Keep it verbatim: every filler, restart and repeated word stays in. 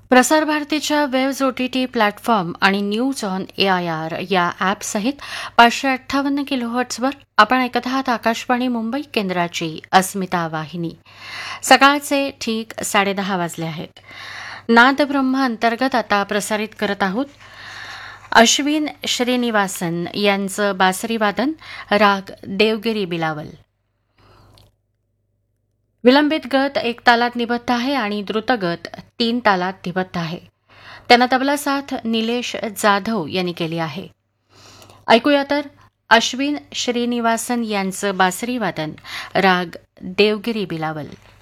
प्रसार भारतीच्या waves O T T platform आणि news on A I R या ॲपसहित पाचशे अठ्ठावन्न किलोहर्ट्झवर आपण ऐकत आहात आकाशवाणी मुंबई केंद्राची अस्मिता वाहिनी. सकाळचे ठीक साडेदहा वाजले आहेत. नादब्रह्म अंतर्गत आता प्रसारित करत आहोत अश्विन श्रीनिवासन यांचं बासरी वादन, राग देवगिरी बिलावल. विलंबित गत एक तालात निबद्ध आहे आणि द्रुतगत तीन तालात निबद्ध आहे. त्यांना तबला साथ निलेश जाधव यांनी केली आहे. ऐकूया तर अश्विन श्रीनिवासन यांचं बासरी वादन, राग देवगिरी बिलावल.